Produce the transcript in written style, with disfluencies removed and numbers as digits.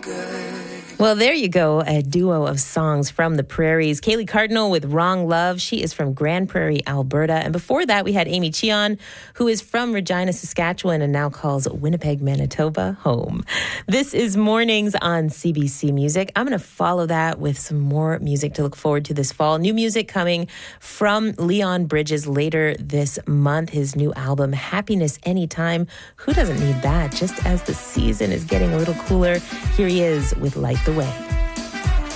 Well, there you go, a duo of songs from the Prairies. Kaylee Cardinal with Wrong Love. She is from Grand Prairie, Alberta. And before that, we had Amy Cheon, who is from Regina, Saskatchewan, and now calls Winnipeg, Manitoba home. This is Mornings on CBC Music. I'm going to follow that with some more music to look forward to this fall. New music coming from Leon Bridges later this month. His new album, Happiness Anytime. Who doesn't need that? Just as the season is getting a little cooler, here he is with Light the Way.